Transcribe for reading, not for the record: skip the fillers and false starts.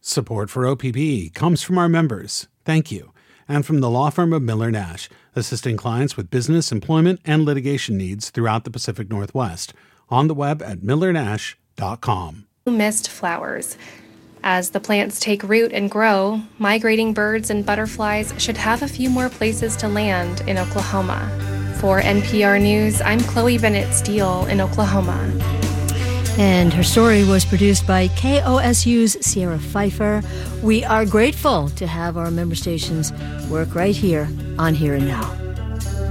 Support for OPB comes from our members. Thank you. And from the law firm of Miller Nash, assisting clients with business, employment, and litigation needs throughout the Pacific Northwest. On the web at millernash.com. Mist flowers. As the plants take root and grow, migrating birds and butterflies should have a few more places to land in Oklahoma. For NPR News, I'm Chloe Bennett Steele in Oklahoma. And her story was produced by KOSU's Sierra Pfeiffer. We are grateful to have our member stations work right here on Here and Now.